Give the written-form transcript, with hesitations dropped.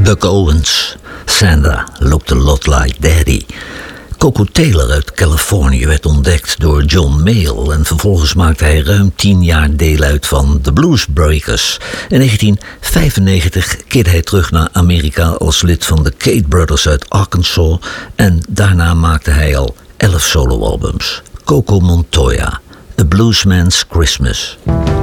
Buck Owens, Santa Looked a Lot Like Daddy. Coco Taylor uit Californië werd ontdekt door John Mayall en vervolgens maakte hij ruim 10 jaar deel uit van The Blues Breakers. In 1995 keerde hij terug naar Amerika als lid van de Cade Brothers uit Arkansas en daarna maakte hij al 11 soloalbums. Coco Montoya, A Bluesman's Christmas.